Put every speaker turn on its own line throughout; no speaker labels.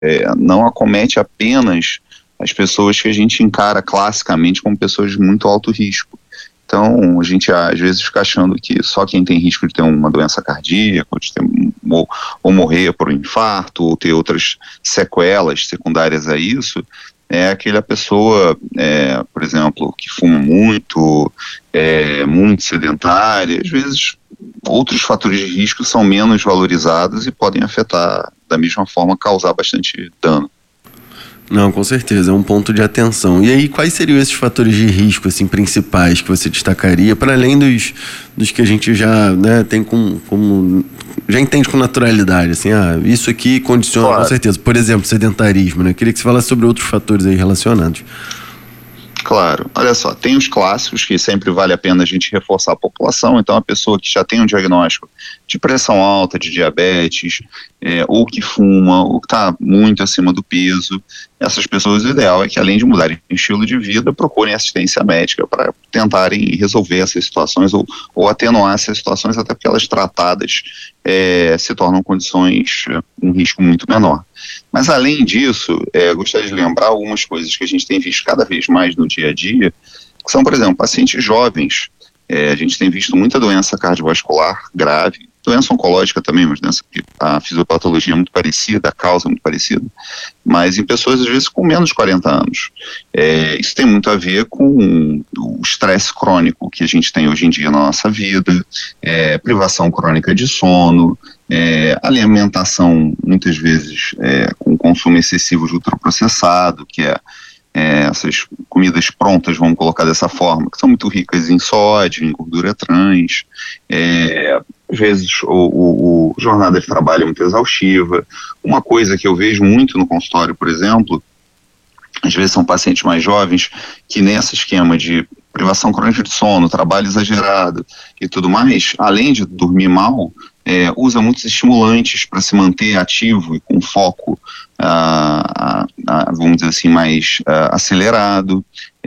não acomete apenas as pessoas que a gente encara classicamente como pessoas de muito alto risco. Então, a gente às vezes fica achando que só quem tem risco de ter uma doença cardíaca, ou, de ter, ou morrer por um infarto, ou ter outras sequelas secundárias a isso, é aquela pessoa, por exemplo, que fuma muito, muito sedentária. Às vezes, outros fatores de risco são menos valorizados e podem afetar, da mesma forma, causar bastante dano.
Não, com certeza, é um ponto de atenção. E aí, quais seriam esses fatores de risco, assim, principais que você destacaria, para além dos que a gente já, né, tem como já entende com naturalidade, assim, isso aqui condiciona, claro, com certeza. Por exemplo, sedentarismo, né? Queria que você falasse sobre outros fatores aí relacionados.
Claro, olha só, tem os clássicos que sempre vale a pena a gente reforçar a população. Então, a pessoa que já tem um diagnóstico de pressão alta, de diabetes, ou que fuma, ou que está muito acima do peso, essas pessoas, o ideal é que, além de mudarem o estilo de vida, procurem assistência médica para tentarem resolver essas situações ou atenuar essas situações, até porque elas tratadas se tornam condições, um risco muito menor. Mas, além disso, gostaria de lembrar algumas coisas que a gente tem visto cada vez mais no dia a dia, que são, por exemplo, pacientes jovens. A gente tem visto muita doença cardiovascular grave, doença oncológica também, mas doença que a fisiopatologia é muito parecida, a causa é muito parecida, mas em pessoas, às vezes, com menos de 40 anos. Isso tem muito a ver com o estresse crônico que a gente tem hoje em dia na nossa vida, privação crônica de sono, alimentação, muitas vezes, com consumo excessivo de ultraprocessado, que essas comidas prontas, vamos colocar dessa forma, que são muito ricas em sódio, em gordura trans, às vezes o jornada de trabalho é muito exaustiva. Uma coisa que eu vejo muito no consultório, por exemplo, às vezes são pacientes mais jovens que nesse esquema de privação crônica de sono, trabalho exagerado e tudo mais, além de dormir mal, usa muitos estimulantes para se manter ativo e com foco, vamos dizer assim, mais acelerado.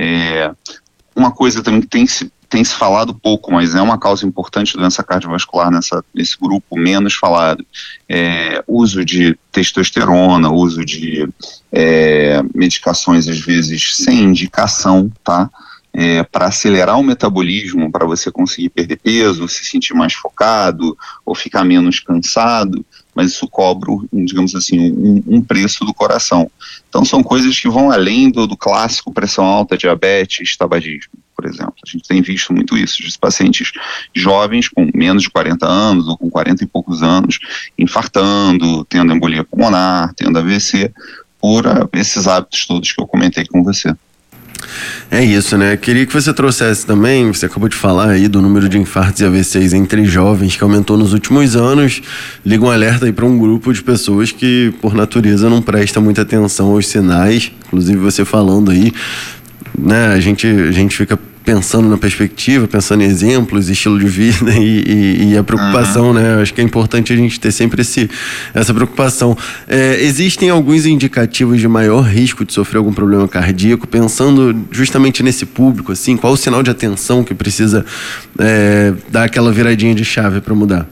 Uma coisa também que tem se falado pouco, mas é uma causa importante de doença cardiovascular nesse grupo menos falado, uso de testosterona, uso de medicações às vezes sem indicação, tá? Para acelerar o metabolismo, para você conseguir perder peso, se sentir mais focado ou ficar menos cansado, mas isso cobra, digamos assim, um preço do coração. Então são coisas que vão além do clássico pressão alta, diabetes, tabagismo, por exemplo. A gente tem visto muito isso, de pacientes jovens com menos de 40 anos ou com 40 e poucos anos, infartando, tendo embolia pulmonar, tendo AVC, por esses hábitos todos que eu comentei com você.
É isso, né? Queria que você trouxesse também, você acabou de falar aí do número de infartos e AVCs entre jovens, que aumentou nos últimos anos. Liga um alerta aí para um grupo de pessoas que, por natureza, não presta muita atenção aos sinais. Inclusive, você falando aí, né? A gente fica pensando na perspectiva, pensando em exemplos, estilo de vida e a preocupação, né? Acho que é importante a gente ter sempre essa preocupação. Existem alguns indicativos de maior risco de sofrer algum problema cardíaco, pensando justamente nesse público, assim, qual o sinal de atenção que precisa dar aquela viradinha de chave para mudar?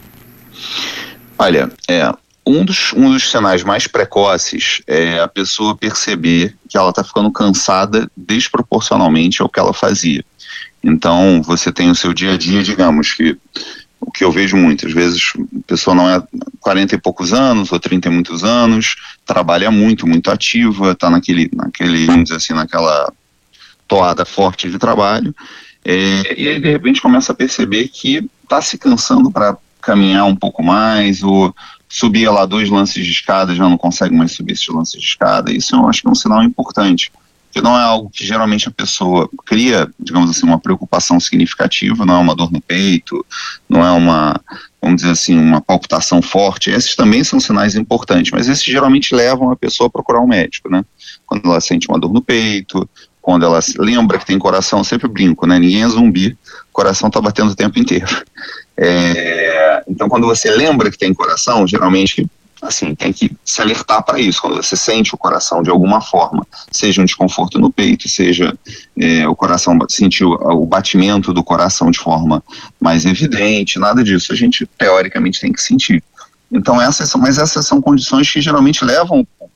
Olha, um dos sinais mais precoces é a pessoa perceber que ela está ficando cansada desproporcionalmente ao que ela fazia. Então, você tem o seu dia a dia, digamos, que o que eu vejo muitas vezes, a pessoa não é 40 e poucos anos ou 30 e muitos anos, trabalha muito, muito ativa, está naquele, vamos dizer assim, naquela toada forte de trabalho, e aí de repente começa a perceber que está se cansando para caminhar um pouco mais, ou subia lá 2 lances de escada, já não consegue mais subir esses lances de escada. Isso eu acho que é um sinal importante, que não é algo que geralmente a pessoa cria, digamos assim, uma preocupação significativa, não é uma dor no peito, não é vamos dizer assim, uma palpitação forte. Esses também são sinais importantes, mas esses geralmente levam a pessoa a procurar um médico, né? Quando ela sente uma dor no peito, quando ela lembra que tem coração, eu sempre brinco, né? Ninguém é zumbi, o coração está batendo o tempo inteiro. Então, quando você lembra que tem coração, geralmente, assim, tem que se alertar para isso. Quando você sente o coração de alguma forma, seja um desconforto no peito, seja o coração sentir o batimento do coração de forma mais evidente, nada disso a gente teoricamente tem que sentir. Então essas são condições que geralmente levam